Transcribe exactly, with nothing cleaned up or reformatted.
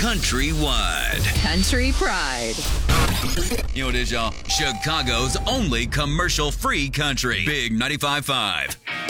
countrywide. Country Pride. You know what it is, y'all? Chicago's only commercial-free country. Big ninety-five point five.